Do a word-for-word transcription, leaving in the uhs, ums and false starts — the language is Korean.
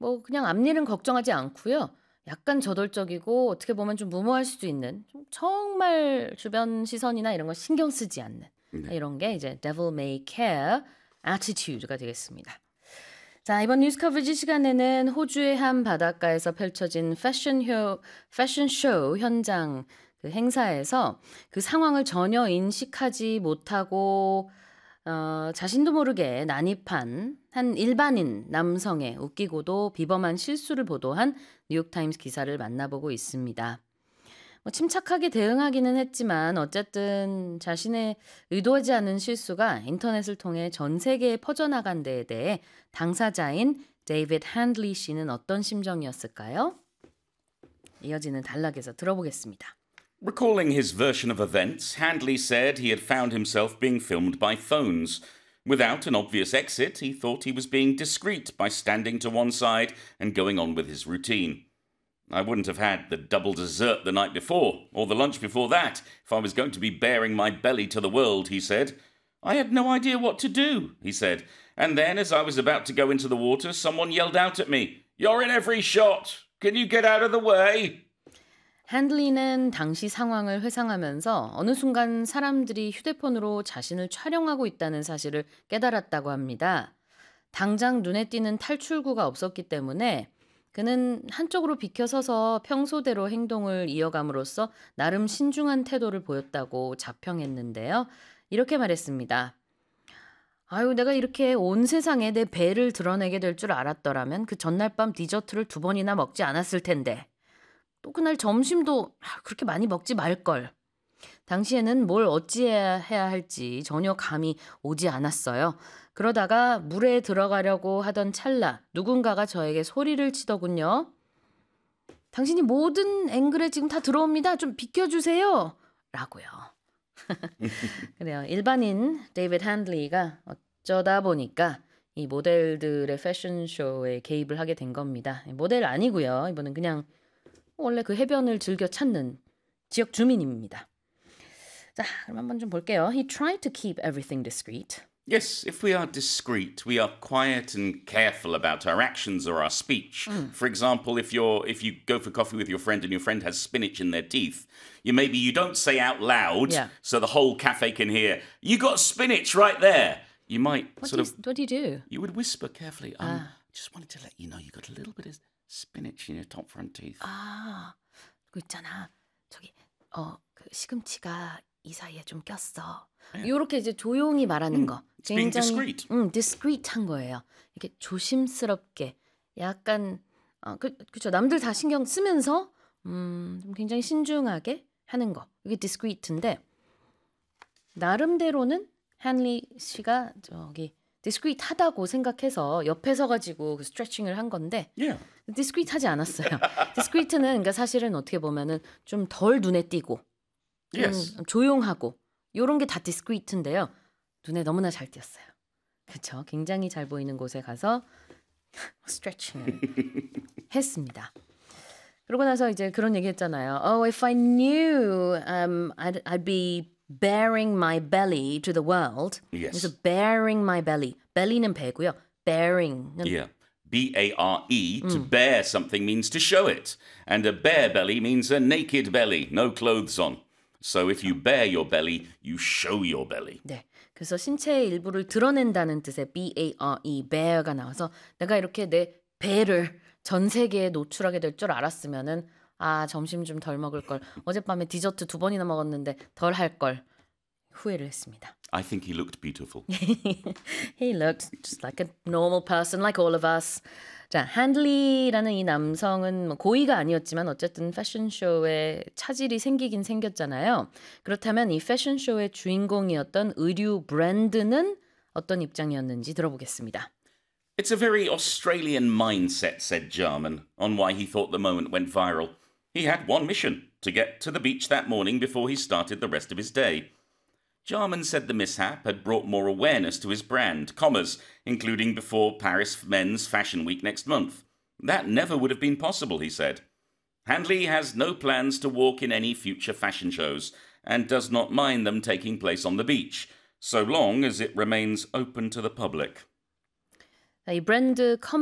뭐 그냥 앞일은 걱정하지 않고요. 약간 저돌적이고 어떻게 보면 좀 무모할 수도 있는 좀 정말 주변 시선이나 이런 거 신경 쓰지 않는 네. 이런 게 이제 devil may care attitude가 되겠습니다. 자, 이번 뉴스 커버지 시간에는 호주의 한 바닷가에서 펼쳐진 패션쇼, 패션쇼 현장 그 행사에서 그 상황을 전혀 인식하지 못하고 어, 자신도 모르게 난입한 한 일반인 남성의 웃기고도 비범한 실수를 보도한 뉴욕타임스 기사를 만나보고 있습니다. 뭐 침착하게 대응하기는 했지만 어쨌든 자신의 의도하지 않은 실수가 인터넷을 통해 전 세계에 퍼져나간 데에 대해 당사자인 데이비드 핸들리 씨는 어떤 심정이었을까요? 이어지는 단락에서 들어보겠습니다. Recalling his version of events, Handley said he had found himself being filmed by phones. Without an obvious exit, he thought he was being discreet by standing to one side and going on with his routine. I wouldn't have had the double dessert the night before, or the lunch before that, if I was going to be baring my belly to the world, he said. I had no idea what to do, he said. And then, as I was about to go into the water, someone yelled out at me, You're in every shot! Can you get out of the way? 핸들리는 당시 상황을 회상하면서 어느 순간 사람들이 휴대폰으로 자신을 촬영하고 있다는 사실을 깨달았다고 합니다. 당장 눈에 띄는 탈출구가 없었기 때문에 그는 한쪽으로 비켜서서 평소대로 행동을 이어감으로써 나름 신중한 태도를 보였다고 자평했는데요. 이렇게 말했습니다. 아유, 내가 이렇게 온 세상에 내 배를 드러내게 될 줄 알았더라면 그 전날 밤 디저트를 두 번이나 먹지 않았을 텐데. 또 그날 점심도 그렇게 많이 먹지 말걸. 당시에는 뭘 어찌해야 해야 할지 전혀 감이 오지 않았어요. 그러다가 물에 들어가려고 하던 찰나 누군가가 저에게 소리를 치더군요. 당신이 모든 앵글에 지금 다 들어옵니다. 좀 비켜주세요. 라고요. 그래요. 일반인 데이비드 핸들리가 어쩌다 보니까 이 모델들의 패션쇼에 개입을 하게 된 겁니다. 모델 아니고요. 이번엔 그냥 원래 그 해변을 즐겨 찾는 지역 주민입니다. 자, 그럼 한번 좀 볼게요. He tried to keep everything discreet. Yes, if we are discreet, we are quiet and careful about our actions or our speech. For example, if you're if you go for coffee with your friend and your friend has spinach in their teeth, you maybe you don't say out loud Yeah. so the whole cafe can hear, you got spinach right there. You might What sort do you, of what do you do? you would whisper carefully, um, just wanted to let you know you got a little bit of spinach in your top front teeth. 아, 그 있잖아. 저기 어, 그 시금치가 이 사이에 좀 꼈어. 요렇게 이제 조용히 말하는 거. it's being 굉장히 discreet. 음, discreet한 거예요. 이렇게 조심스럽게 약간 어, 그, 그쵸. 남들 다 신경 쓰면서 음, 좀 굉장히 신중하게 하는 거. 이게 discreet인데 나름대로는 핸리 씨가 저기 discreet하다고 생각해서 옆에 서가지고 그 스트레칭을 한 건데 Yeah. discreet하지 않았어요. discreet는 그러니까 사실은 어떻게 보면은 좀 덜 눈에 띄고 Yes. 음, 조용하고 요런 게 다 discreet인데요. 눈에 너무나 잘 띄었어요. 그렇죠. 굉장히 잘 보이는 곳에 가서 스트레칭을 했습니다. 그러고 나서 이제 그런 얘기 했잖아요. Oh, if I knew um, I'd, I'd be bearing my belly to the world. Yes. 그래서 bearing my belly. belly는 배고요. bearing은 Yeah. B A R E, to bear something means to show it. And a bare belly means a naked belly, no clothes on. So if you bare your belly, you show your belly. 네. 그래서 신체의 일부를 드러낸다는 뜻의 B-A-R-E, bear가 나와서 내가 이렇게 내 배를 전 세계에 노출하게 될 줄 알았으면은 아, 점심 좀 덜 먹을 걸. 어젯밤에 디저트 두 번이나 먹었는데 덜 할 걸. 후회를 했습니다. I think he looked beautiful. He looked just like a normal person, like all of us. 자, 핸들리라는 이 남성은 뭐 고의가 아니었지만 어쨌든 패션쇼에 차질이 생기긴 생겼잖아요. 그렇다면 이 패션쇼의 주인공이었던 의류 브랜드는 어떤 입장이었는지 들어보겠습니다. It's a very Australian mindset, said Jarman, on why he thought the moment went viral. He had one mission, to get to the beach that morning before he started the rest of his day. Jarman said the mishap had brought more awareness to his brand, commas, including before Paris Men's Fashion Week next month. That never would have been possible, he said. Handley has no plans to walk in any future fashion shows and does not mind them taking place on the beach, so long as it remains open to the public. 이 브랜드